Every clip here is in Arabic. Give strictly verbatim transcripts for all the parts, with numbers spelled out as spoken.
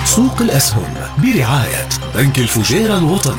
سوق الأسهم برعاية بنك الفجيرة الوطني.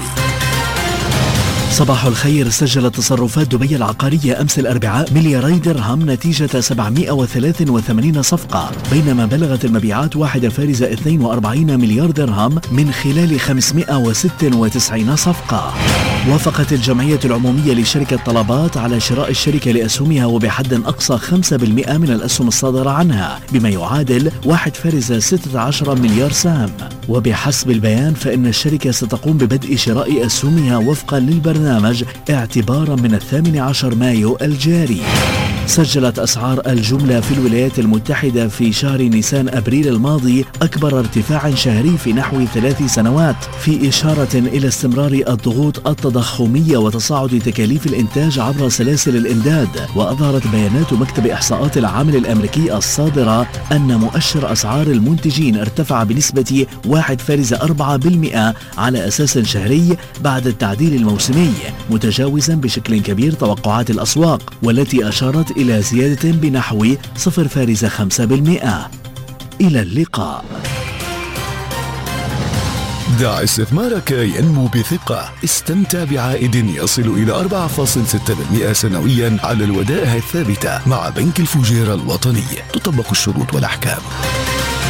صباح الخير. سجلت تصرفات دبي العقارية أمس الأربعاء ملياري درهم نتيجة سبعمائة وثلاثة وثمانين صفقة، بينما بلغت المبيعات واحد فاصلة اثنين وأربعين مليار درهم من خلال خمسمائة وستة وتسعين صفقة. وافقت الجمعية العمومية لشركة طلبات على شراء الشركة لأسهمها وبحد أقصى خمسة بالمئة من الأسهم الصادرة عنها، بما يعادل واحد فاصلة ستة عشر مليار سهم. وبحسب البيان فإن الشركة ستقوم ببدء شراء أسهمها وفقا للبرنامج اعتبارا من الثامن عشر مايو الجاري. سجلت أسعار الجملة في الولايات المتحدة في شهر نيسان أبريل الماضي أكبر ارتفاع شهري في نحو ثلاث سنوات، في إشارة إلى استمرار الضغوط التضخمية وتصاعد تكاليف الإنتاج عبر سلاسل الإمداد. وأظهرت بيانات مكتب إحصاءات العامل الأمريكي الصادرة أن مؤشر أسعار المنتجين ارتفع بنسبة واحد فاصلة أربعة بالمئة على أساس شهري بعد التعديل الموسمي، متجاوزا بشكل كبير توقعات الأسواق، والتي أشارت إلى زيادة بنحو صفر فاصلة خمسة بالمئة. إلى اللقاء. دع استثمارك ينمو بثقة. استمتع بعائد يصل إلى أربعة فاصلة ستة بالمئة سنويا على الودائع الثابتة مع بنك الفجيرة الوطني. تطبق الشروط والأحكام.